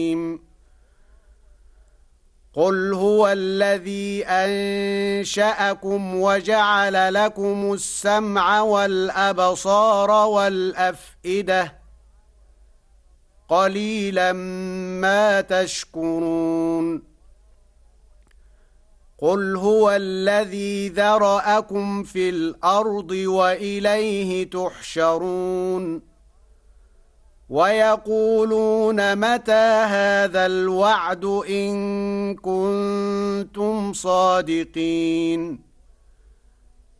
قل هو الذي أنشأكم وجعل لكم السمع والأبصار والأفئدة قليلا ما تشكرون قل هو الذي ذرأكم في الأرض وإليه تحشرون ويقولون متى هذا الوعد إن كنتم صادقين